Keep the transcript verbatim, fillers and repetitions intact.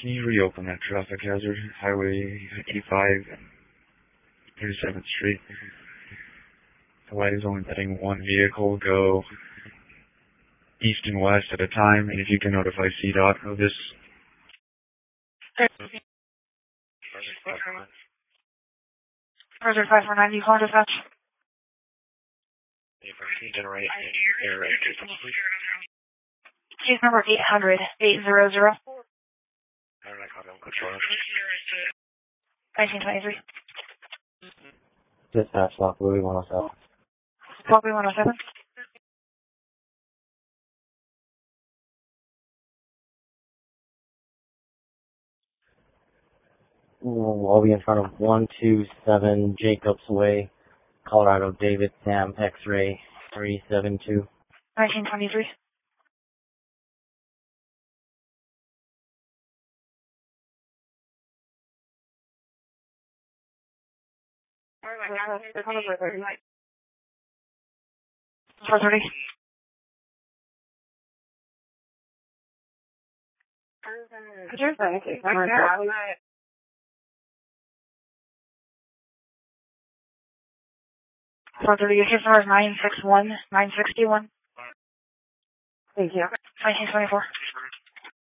Can you reopen that traffic hazard? Highway eighty-five and thirty-seventh Street. The light is only letting one vehicle go east and west at a time, and if you can notify C DOT of this. Project five four nine, you call dispatch? Generate air Case number eight hundred, eight hundred. nineteen twenty-three. Dispatch, Lock Louis one oh seven. Lock Louis one oh seven. I'll be in front of one two seven Jacobs Way, Colorado, David Sam X-ray three seven two. nineteen twenty-three. four thirty. four thirty, your case number is nine six one, nine sixty-one. Thank you. nineteen twenty-four.